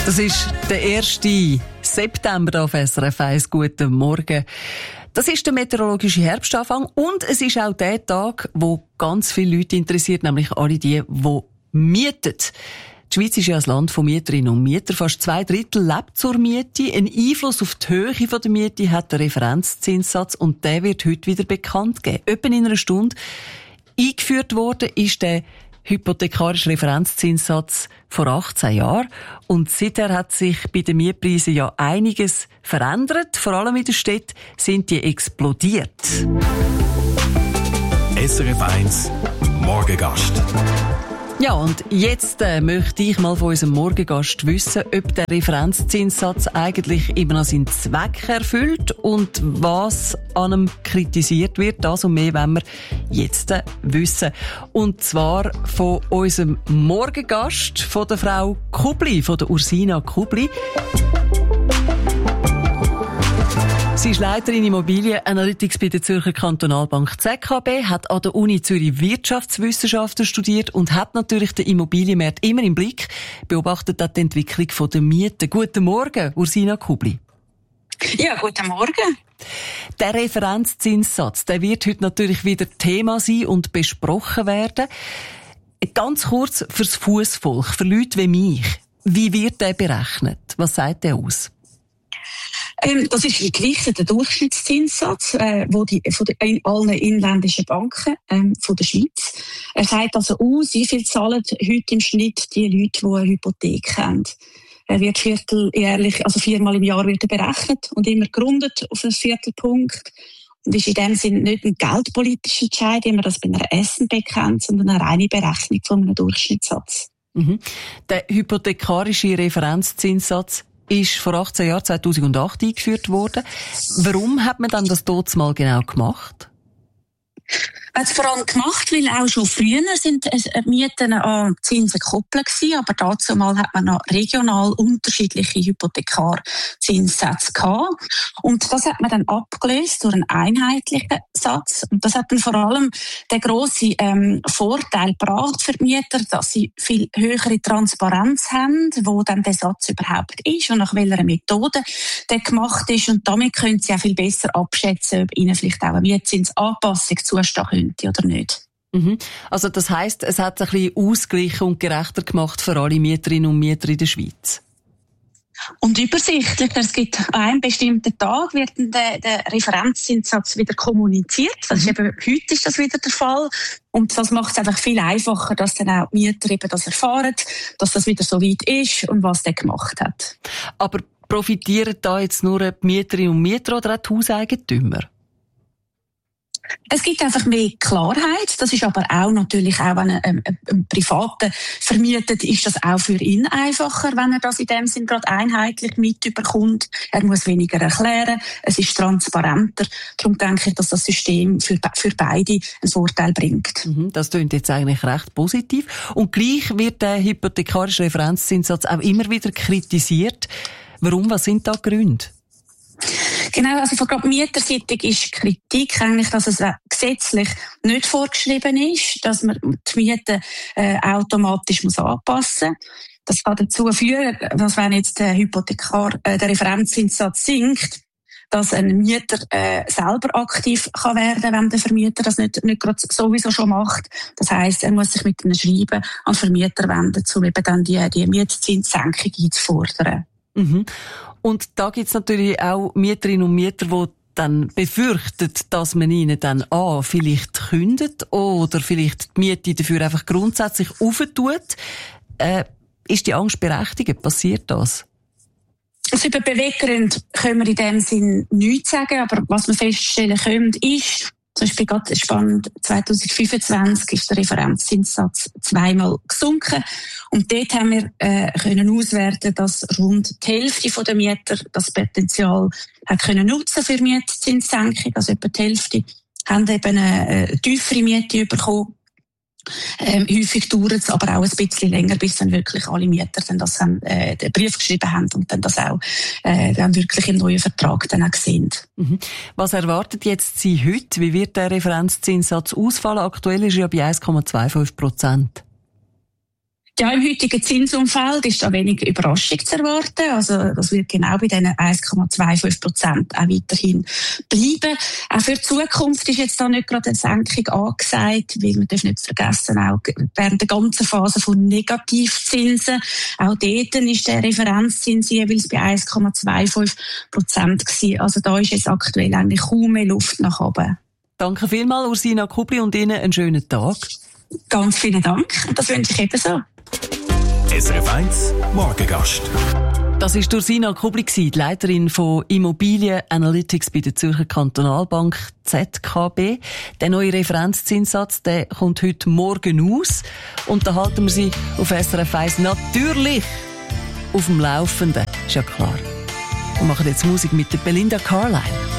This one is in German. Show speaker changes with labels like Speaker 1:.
Speaker 1: Das ist der 1. September auf SRF 1. Guten Morgen. Das ist der meteorologische Herbstanfang und es ist auch der Tag, wo ganz viele Leute interessiert, nämlich alle die mieten. Die Schweiz ist ja ein Land von Mieterinnen und Mietern. Fast 2/3 lebt zur Miete. Ein Einfluss auf die Höhe der Miete hat der Referenzzinssatz und der wird heute wieder bekannt gegeben. Etwa in einer Stunde. Eingeführt worden ist der hypothekarische Referenzzinssatz vor 18 Jahren. Und seither hat sich bei den Mietpreisen ja einiges verändert. Vor allem in der Stadt sind die explodiert.
Speaker 2: SRF 1 Morgengast.
Speaker 1: Ja, und jetzt möchte ich mal von unserem Morgengast wissen, ob der Referenzzinssatz eigentlich immer noch seinen Zweck erfüllt und was an ihm kritisiert wird. Das und mehr wollen wir jetzt wissen. Und zwar von unserem Morgengast, von der Frau Kubli, von der Ursina Kubli. Sie ist Leiterin Immobilienanalytics bei der Zürcher Kantonalbank ZKB, hat an der Uni Zürich Wirtschaftswissenschaften studiert und hat natürlich den Immobilienmarkt immer im Blick, beobachtet auch die Entwicklung der Mieten. Guten Morgen, Ursina Kubli.
Speaker 3: Ja, guten Morgen.
Speaker 1: Der Referenzzinssatz, der wird heute natürlich wieder Thema sein und besprochen werden. Ganz kurz fürs Fussvolk, für Leute wie mich. Wie wird der berechnet? Was sagt der aus?
Speaker 3: Das ist ein gewichteter Durchschnittszinssatz, wo von allen inländischen Banken von der Schweiz. Er sagt also aus, wie viel zahlen heute im Schnitt die Leute, die eine Hypothek haben. Er wird vierteljährlich, also 4-mal im Jahr wird er berechnet und immer gerundet auf einen Viertelpunkt. Und ist in dem Sinne nicht ein geldpolitischer Entscheid, wie man das bei einer SNB kennt, sondern eine reine Berechnung von einem Durchschnittssatz.
Speaker 1: Mhm. Der hypothekarische Referenzzinssatz ist vor 18 Jahren, 2008, eingeführt worden. Warum hat man dann das dort mal genau gemacht?
Speaker 3: Man hat es vor allem gemacht, weil auch schon früher sind Mieten an Zinsen gekoppelt gewesen, aber dazu mal hat man noch regional unterschiedliche Hypothekarzinssätze gehabt. Und das hat man dann abgelöst durch einen einheitlichen Satz. Und das hat dann vor allem den grossen Vorteil gebracht für die Mieter, dass sie viel höhere Transparenz haben, wo dann der Satz überhaupt ist und nach welcher Methode der gemacht ist. Und damit können sie auch viel besser abschätzen, ob ihnen vielleicht auch eine Mietzinsanpassung zustehen könnte oder nicht.
Speaker 1: Mhm. Also das heisst, es hat es ein bisschen ausgeglichen und gerechter gemacht für alle Mieterinnen und Mieter in der Schweiz.
Speaker 3: Und übersichtlich. Es gibt an einem bestimmten Tag wird der Referenzzinssatz wieder kommuniziert. Das ist eben, heute ist das wieder der Fall. Und das macht es einfach viel einfacher, dass dann auch die Mieter eben das erfahren, dass das wieder so weit ist und was der gemacht hat.
Speaker 1: Aber profitieren da jetzt nur die Mieterinnen und Mieter oder auch die Hauseigentümer?
Speaker 3: Es gibt einfach mehr Klarheit. Das ist aber auch natürlich, auch wenn ein Privater vermietet, ist das auch für ihn einfacher, wenn er das in dem Sinn gerade einheitlich mitbekommt. Er muss weniger erklären. Es ist transparenter. Darum denke ich, dass das System für beide einen Vorteil bringt.
Speaker 1: Das klingt jetzt eigentlich recht positiv. Und gleich wird der hypothekarische Referenzzinssatz auch immer wieder kritisiert. Warum? Was sind da die Gründe?
Speaker 3: Genau, also von gerade mieterseitig ist Kritik eigentlich, dass es gesetzlich nicht vorgeschrieben ist, dass man die Miete automatisch anpassen muss. Das kann dazu führen, dass wenn jetzt der Referenzzinssatz sinkt, dass ein Mieter selber aktiv kann werden, wenn der Vermieter das nicht gerade sowieso schon macht. Das heisst, er muss sich mit einem Schreiben an den Vermieter wenden, um eben dann die Mietzinssenkung einzufordern.
Speaker 1: Mhm. Und da gibt's natürlich auch Mieterinnen und Mieter, die dann befürchten, dass man ihnen dann vielleicht kündet oder vielleicht die Miete dafür einfach grundsätzlich aufentut. Ist die Angst berechtigt? Passiert das?
Speaker 3: Also über Beweggründe können wir in dem Sinn nichts sagen, aber was wir feststellen können, ist, zum Beispiel gerade spannend, 2025 ist der Referenzzinssatz 2-mal gesunken. Und dort haben wir können auswerten, dass rund die Hälfte der Mieter das Potenzial hat können nutzen für Mietzinssenkung. Also etwa die Hälfte haben eben eine tiefere Miete bekommen. Häufig dauert es aber auch ein bisschen länger, bis dann wirklich alle Mieter dann das den Brief geschrieben haben und dann das auch dann wirklich im neuen Vertrag dann auch sehen.
Speaker 1: Was erwartet jetzt Sie heute? Wie wird der Referenzzinssatz ausfallen? Aktuell ist er ja bei 1,25%.
Speaker 3: Ja, im heutigen Zinsumfeld ist da wenig Überraschung zu erwarten. Also, das wird genau bei diesen 1,25% auch weiterhin bleiben. Auch für die Zukunft ist jetzt da nicht gerade eine Senkung angesagt, weil man darf nicht vergessen, auch während der ganzen Phase von Negativzinsen, auch dort ist der Referenzzins jeweils bei 1,25% gewesen. Also da ist jetzt aktuell eigentlich kaum mehr Luft nach oben.
Speaker 1: Danke vielmals, Ursina Kubli, und Ihnen einen schönen Tag.
Speaker 3: Ganz vielen Dank. Das wünsche ich ebenso.
Speaker 2: SRF 1 Morgengast.
Speaker 1: Das war Ursina Kubli, die Leiterin von Immobilien Analytics bei der Zürcher Kantonalbank ZKB. Der neue Referenzzinssatz, der kommt heute Morgen aus. Und da halten wir Sie auf SRF 1 natürlich auf dem Laufenden. Ist ja klar. Wir machen jetzt Musik mit der Belinda Carlisle.